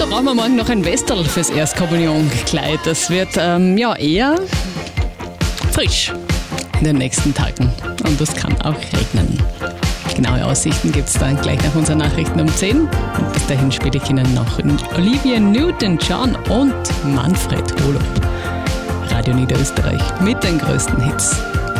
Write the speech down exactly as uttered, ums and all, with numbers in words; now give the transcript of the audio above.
da brauchen wir morgen noch ein Westerl fürs Erstkommunionkleid. Das wird ähm, ja eher frisch in den nächsten Tagen. Und das kann auch regnen. Genaue Aussichten gibt es dann gleich nach unseren Nachrichten um zehn. Und bis dahin spiele ich Ihnen noch Olivia Newton-John und Manfred Holub. Radio Niederösterreich mit den größten Hits.